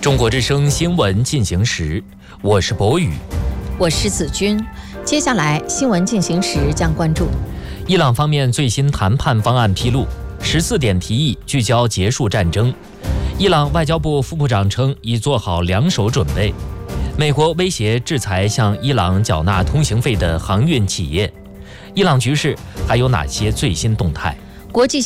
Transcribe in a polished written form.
中国之声新闻进行时，我是博宇， 我是子君。接下来新闻进行时将关注： 伊朗方面最新谈判方案披露，14点提议聚焦结束战争。伊朗外交部副部长称已做好两手准备。美国威胁制裁向伊朗缴纳通行费的航运企业。伊朗局势还有哪些最新动态？ 国际